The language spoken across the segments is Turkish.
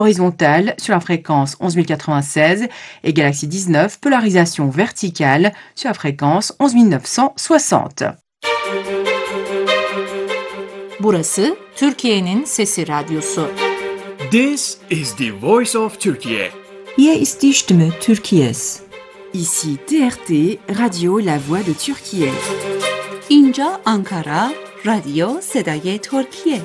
horizontale sur la fréquence 11096 et Galaxy 19 polarisation verticale sur la fréquence 11960. Burası Türkiye'nin Sesi Radyosu. This is the voice of Turkey. Hier ist die Stimme Türkiye's. Ici TRT, Radio La Voix de Türkiye. اینجا آنکارا، رادیو صدای ترکیه.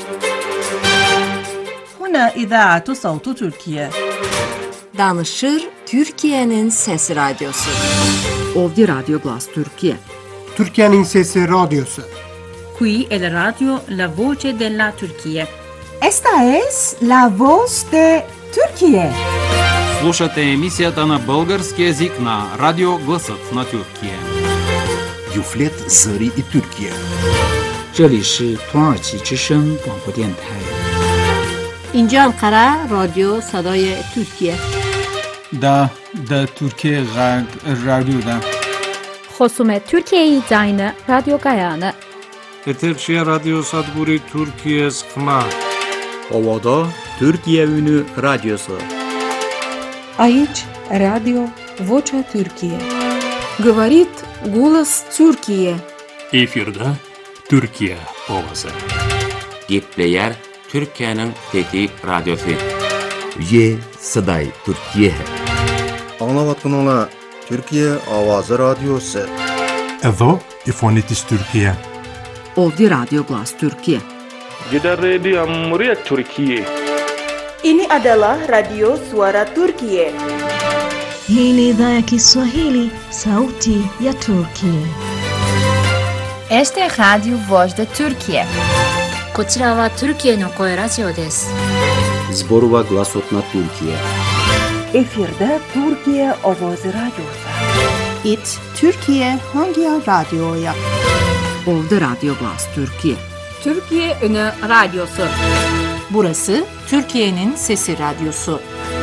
هنا إذاعة صوت تركيا. Danışır Türkiye'nin Sesi Radyosu. Ovdje Radio Glas Türkiye. Türkiye'nin Sesi Radyosu. Qui è la radio La Voce della Turchia. Esta es la voz de Türkiye. Слушате емисията на български език на Радио Гласът на Türkiye. Юфлет Зари и Türkiye. 这里是土耳其之声广播电台。 اینجا آنکارا، رادیو صدای ترکیه. دا Türkiye Radyo'da. خصوم Türkiye Zayını Radyo Gayanı. Eterşehir Radyo Sadburi Türkiye Sıkma. Ovada Türkiye Ünü Radyosu. Aici Radio Vocea Türkiye. Говорит голос Türkiye. Efirde Türkiye Ovası. Gepleyer Türkiye'nin Fethi Radyosu. Ye Saday Türkiye. Anlavatkanlar Türkiye Avazı Radyosu. Edo İfonitis Türkiye. Ovdje Radio Glas Türkiye. Gida Radio Cumhuriyet Türkiye. Ini adalah Radio Suara Turkiye. Hii ni idhaa ya Kiswahili, Sauti ya Turkiye. Este es Radio Voz de Turkiye. こちらはトルキエの声ラジオです。 Zborova Glasot na Türkiye. Efirde Türkiye Avazı Radyosu. It Türkiye hangi radyoya? Ovdje Radio Glas Türkiye. Türkiye Ünü Radyosu. Burası Türkiye'nin Sesi Radyosu.